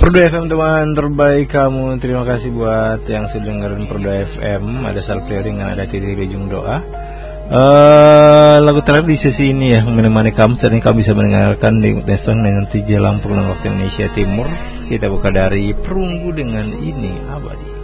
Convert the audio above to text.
Perdu FM teman terbaik kamu. Terima kasih buat yang sudah dengerin Perdu FM. Ada self clearing, ada titik ujung doa. Lagu terakhir di sesi ini ya menemani kamu. Saat ini kamu bisa mendengarkan di Desong dengan 3 Lampung waktu Indonesia Timur. Kita buka dari Perunggu dengan Ini Abadi.